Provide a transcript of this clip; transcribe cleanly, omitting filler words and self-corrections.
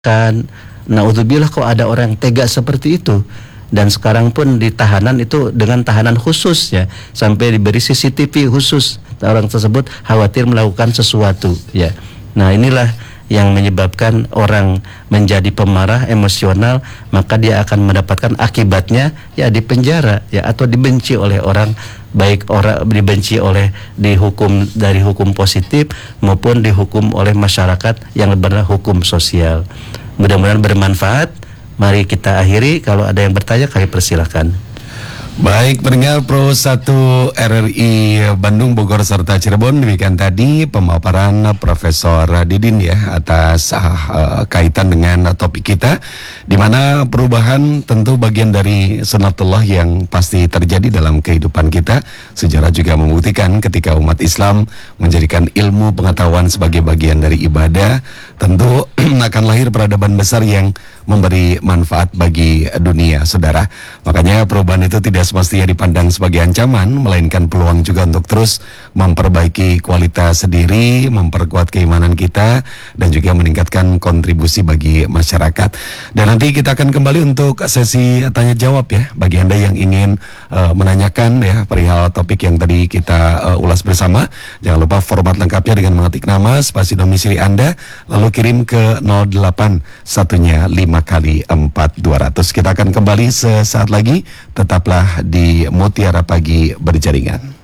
kan naudzubillah kok ada orang yang tega seperti itu. Dan sekarang pun di tahanan itu dengan tahanan khusus ya, sampai diberi CCTV khusus. Orang tersebut khawatir melakukan sesuatu ya. Nah, inilah yang menyebabkan orang menjadi pemarah emosional, maka dia akan mendapatkan akibatnya ya di penjara ya, atau dibenci oleh orang, baik orang dibenci oleh dihukum dari hukum positif maupun dihukum oleh masyarakat yang benar hukum sosial. Mudah-mudahan bermanfaat. Mari kita akhiri. Kalau ada yang bertanya, kami persilahkan. Baik, pendengar Pro 1 RRI Bandung, Bogor, serta Cirebon, demikian tadi pemaparan Profesor Didin ya atas kaitan dengan topik kita, di mana perubahan tentu bagian dari sunatullah yang pasti terjadi dalam kehidupan kita. Sejarah juga membuktikan ketika umat Islam menjadikan ilmu pengetahuan sebagai bagian dari ibadah, tentu akan lahir peradaban besar yang memberi manfaat bagi dunia, saudara. Makanya perubahan itu tidak semestinya dipandang sebagai ancaman, melainkan peluang juga untuk terus memperbaiki kualitas diri, memperkuat keimanan kita, dan juga meningkatkan kontribusi bagi masyarakat. Dan nanti kita akan kembali untuk sesi tanya jawab ya, bagi Anda yang ingin menanyakan ya perihal topik yang tadi kita ulas bersama. Jangan lupa format lengkapnya dengan mengetik nama, spasi domisili Anda, lalu kirim ke 08 1-nya 5x4 200. Kita akan kembali sesaat lagi. Tetaplah di Mutiara Pagi Berjaringan.